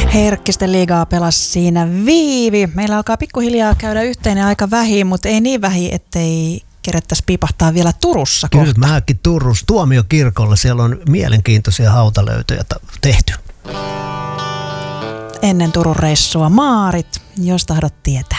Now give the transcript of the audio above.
Herkkisten liigaa pelasi siinä Viivi. Meillä alkaa pikkuhiljaa käydä yhteinen aika vähin, mutta ei niin vähin, ettei kerettäisi piipahtaa vielä Turussa kohta. Kyllä, mäkin Turussa Tuomiokirkolla. Siellä on mielenkiintoisia hautalöytöjä tehty. Ennen Turun reissua Maarit, jos tahdot tietää.